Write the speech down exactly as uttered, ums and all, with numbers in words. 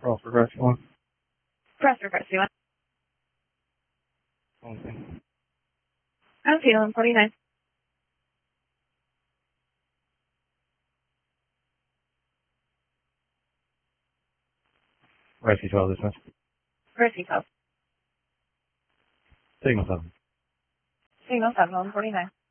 Cross reverse one. Press reverse one. Okay. I'm feeling forty-nine. Racing twelve dismissed. Mercy twelve. Signal seven. Signal seven on forty-nine.